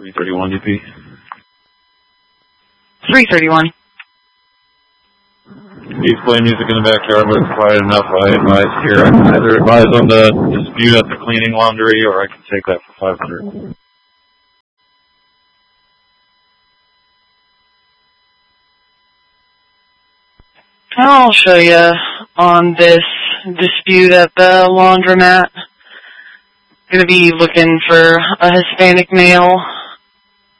331 UP. 331. He's playing music in the backyard, but it's quiet enough. I advise here. I can either advise on the dispute at the cleaning laundry, or I can take that for 500. I'll show you on this dispute at the laundromat. Going to be looking for a Hispanic male.